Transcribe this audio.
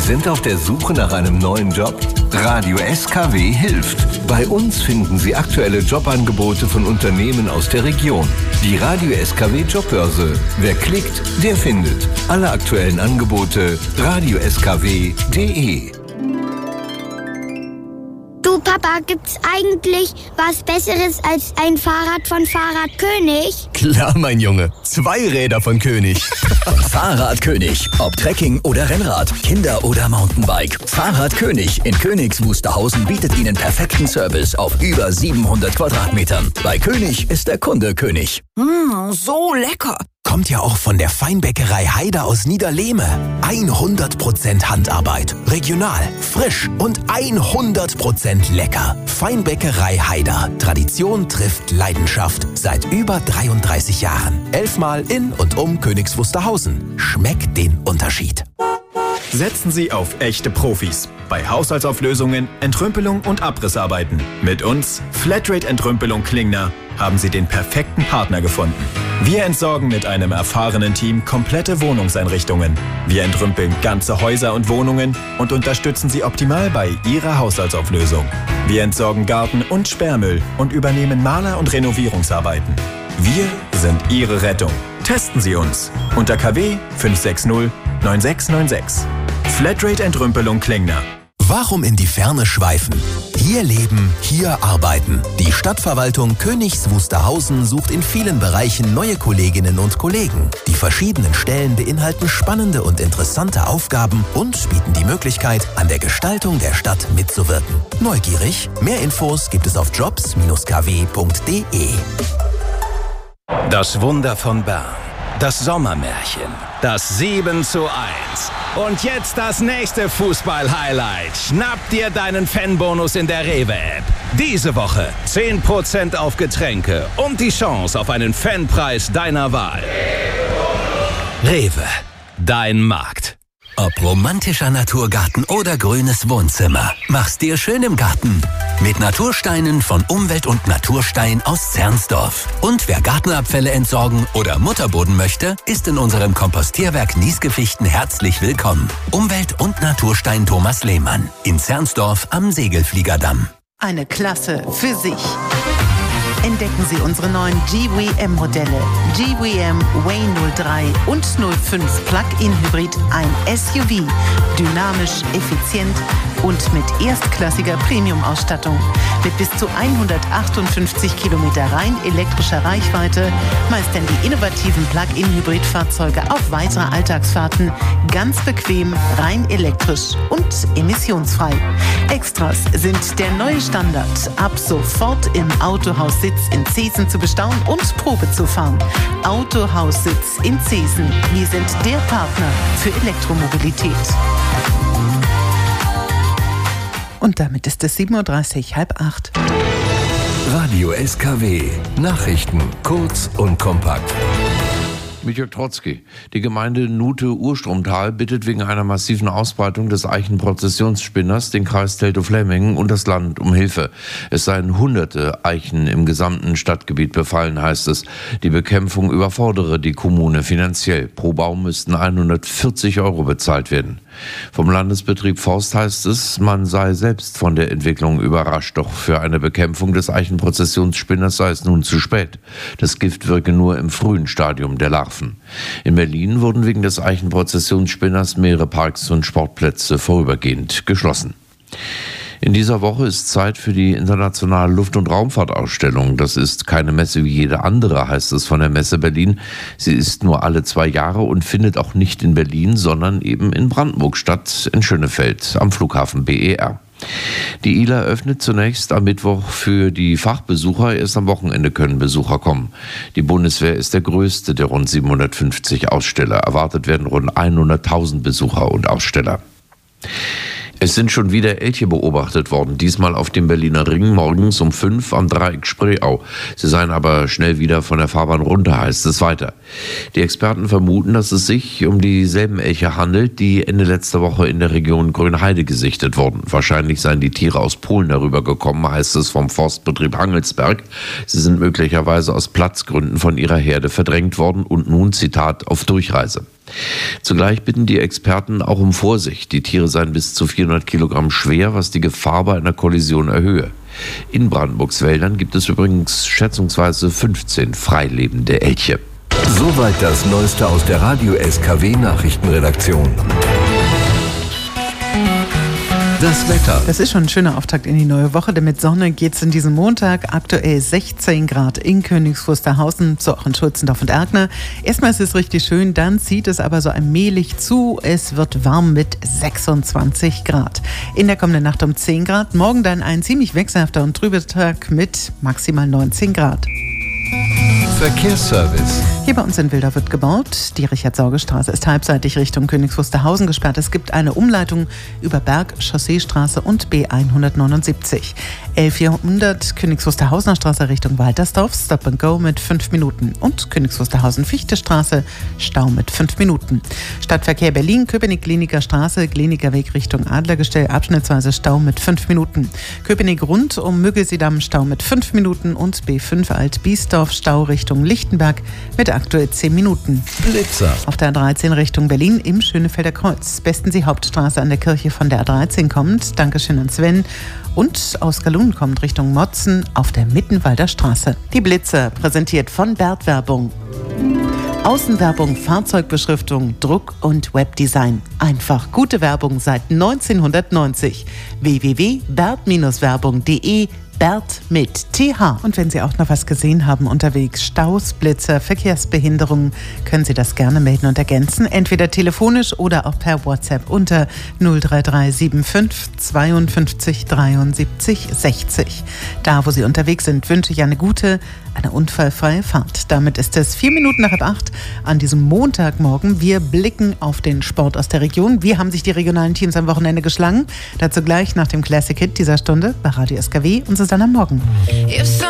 sind auf der Suche nach einem neuen Job? Radio SKW hilft. Bei uns finden Sie aktuelle Jobangebote von Unternehmen aus der Region. Die Radio SKW Jobbörse. Wer klickt, der findet. Alle aktuellen Angebote radioskw.de. Du Papa, gibt's eigentlich was Besseres als ein Fahrrad von Fahrradkönig? Klar, mein Junge. 2 Räder von König. Fahrradkönig. Ob Trekking oder Rennrad, Kinder- oder Mountainbike. Fahrradkönig in Königs Wusterhausen bietet Ihnen perfekten Service auf über 700 Quadratmetern. Bei König ist der Kunde König. So lecker. Kommt ja auch von der Feinbäckerei Haider aus Niederlehme. 100% Handarbeit, regional, frisch und 100% lecker. Feinbäckerei Haider. Tradition trifft Leidenschaft. Seit über 33 Jahren. 11-mal in und um Königs Wusterhausen. Schmeckt den Unterschied. Setzen Sie auf echte Profis. Bei Haushaltsauflösungen, Entrümpelung und Abrissarbeiten. Mit uns, Flatrate Entrümpelung Klingner, haben Sie den perfekten Partner gefunden. Wir entsorgen mit einem erfahrenen Team komplette Wohnungseinrichtungen. Wir entrümpeln ganze Häuser und Wohnungen und unterstützen Sie optimal bei Ihrer Haushaltsauflösung. Wir entsorgen Garten- und Sperrmüll und übernehmen Maler- und Renovierungsarbeiten. Wir sind Ihre Rettung. Testen Sie uns unter KW 560 9696. Flatrate Entrümpelung Klingner. Warum in die Ferne schweifen? Hier leben, hier arbeiten. Die Stadtverwaltung Königs Wusterhausen sucht in vielen Bereichen neue Kolleginnen und Kollegen. Die verschiedenen Stellen beinhalten spannende und interessante Aufgaben und bieten die Möglichkeit, an der Gestaltung der Stadt mitzuwirken. Neugierig? Mehr Infos gibt es auf jobs-kw.de. Das Wunder von Bern. Das Sommermärchen. Das 7:1. Und jetzt das nächste Fußball-Highlight. Schnapp dir deinen Fanbonus in der Rewe-App. Diese Woche 10% auf Getränke und die Chance auf einen Fanpreis deiner Wahl. Rewe, dein Markt. Ob romantischer Naturgarten oder grünes Wohnzimmer, mach's dir schön im Garten. Mit Natursteinen von Umwelt und Naturstein aus Zernsdorf. Und wer Gartenabfälle entsorgen oder Mutterboden möchte, ist in unserem Kompostierwerk Niesgefichten herzlich willkommen. Umwelt- und Naturstein Thomas Lehmann in Zernsdorf am Segelfliegerdamm. Eine Klasse für sich. Entdecken Sie unsere neuen GWM-Modelle. GWM Wayne 03 und 05 Plug-in Hybrid, ein SUV. Dynamisch, effizient und mit erstklassiger Premium-Ausstattung. Mit bis zu 158 Kilometer rein elektrischer Reichweite meistern die innovativen Plug-in-Hybrid-Fahrzeuge auf weitere Alltagsfahrten ganz bequem, rein elektrisch und emissionsfrei. Extras sind der neue Standard. Ab sofort im Autohaussitz in Zeesen zu bestaunen und Probe zu fahren. Autohaussitz in Zeesen. Wir sind der Partner für Elektromobilität. Und damit ist es 7:30 Uhr, 7:30. Radio SKW. Nachrichten kurz und kompakt. Mit Jörg Trotzki. Die Gemeinde Nuthe-Urstromtal bittet wegen einer massiven Ausbreitung des Eichenprozessionsspinners den Kreis Teltow-Flämingen und das Land um Hilfe. Es seien hunderte Eichen im gesamten Stadtgebiet befallen, heißt es. Die Bekämpfung überfordere die Kommune finanziell. Pro Baum müssten 140 € bezahlt werden. Vom Landesbetrieb Forst heißt es, man sei selbst von der Entwicklung überrascht. Doch für eine Bekämpfung des Eichenprozessionsspinners sei es nun zu spät. Das Gift wirke nur im frühen Stadium der Larven. In Berlin wurden wegen des Eichenprozessionsspinners mehrere Parks und Sportplätze vorübergehend geschlossen. In dieser Woche ist Zeit für die internationale Luft- und Raumfahrtausstellung. Das ist keine Messe wie jede andere, heißt es von der Messe Berlin. Sie ist nur alle 2 Jahre und findet auch nicht in Berlin, sondern eben in Brandenburg statt, in Schönefeld am Flughafen BER. Die ILA öffnet zunächst am Mittwoch für die Fachbesucher. Erst am Wochenende können Besucher kommen. Die Bundeswehr ist der größte der rund 750 Aussteller. Erwartet werden rund 100.000 Besucher und Aussteller. Es sind schon wieder Elche beobachtet worden, diesmal auf dem Berliner Ring morgens um 5 am Dreieck Spreeau. Sie seien aber schnell wieder von der Fahrbahn runter, heißt es weiter. Die Experten vermuten, dass es sich um dieselben Elche handelt, die Ende letzter Woche in der Region Grünheide gesichtet wurden. Wahrscheinlich seien die Tiere aus Polen darüber gekommen, heißt es vom Forstbetrieb Hangelsberg. Sie sind möglicherweise aus Platzgründen von ihrer Herde verdrängt worden und nun, Zitat, auf Durchreise. Zugleich bitten die Experten auch um Vorsicht. Die Tiere seien bis zu 400 Kilogramm schwer, was die Gefahr bei einer Kollision erhöhe. In Brandenburgs Wäldern gibt es übrigens schätzungsweise 15 freilebende Elche. Soweit das Neueste aus der Radio SKW Nachrichtenredaktion. Das Wetter. Das ist schon ein schöner Auftakt in die neue Woche, denn mit Sonne geht es in diesem Montag. Aktuell 16 Grad in Königs Wusterhausen, so auch in Schulzendorf und Erkner. Erstmal ist es richtig schön, dann zieht es aber so allmählich zu. Es wird warm mit 26 Grad. In der kommenden Nacht um 10 Grad. Morgen dann ein ziemlich wechselhafter und trüber Tag mit maximal 19 Grad. Verkehrsservice. Hier bei uns in Wildau wird gebaut. Die Richard-Sorge-Straße ist halbseitig Richtung Königs Wusterhausen gesperrt. Es gibt eine Umleitung über Berg, Chausseestraße und B179. 11.400 Königs Wusterhausener Straße Richtung Waltersdorf, Stop and Go mit 5 Minuten. Und Königs Wusterhausen-Fichte-Straße, Stau mit 5 Minuten. Stadtverkehr Berlin, Köpenick-Kliniker Straße, Kliniker Weg Richtung Adlergestell, abschnittsweise Stau mit 5 Minuten. Köpenick rund um Müggelseedamm, Stau mit 5 Minuten und B5 Alt-Biesdorf, Stau Richtung Lichtenberg mit aktuell 10 Minuten. Blitzer. Auf der A13 Richtung Berlin im Schönefelder Kreuz. Bestensee Hauptstraße an der Kirche von der A13 kommt. Dankeschön an Sven. Und aus Galun kommt Richtung Motzen auf der Mittenwalder Straße. Die Blitzer präsentiert von Bert Werbung. Außenwerbung, Fahrzeugbeschriftung, Druck und Webdesign. Einfach gute Werbung seit 1990. www.bert-werbung.de Bert mit TH. Und wenn Sie auch noch was gesehen haben unterwegs, Staus, Blitzer, Verkehrsbehinderungen, können Sie das gerne melden und ergänzen. Entweder telefonisch oder auch per WhatsApp unter 03375 52 73 60. Da, wo Sie unterwegs sind, wünsche ich eine gute, eine unfallfreie Fahrt. Damit ist es 4 Minuten nach 8 an diesem Montagmorgen. Wir blicken auf den Sport aus der Region. Wie haben sich die regionalen Teams am Wochenende geschlagen? Dazu gleich nach dem Classic Hit dieser Stunde bei Radio SKW und Susanne am Morgen.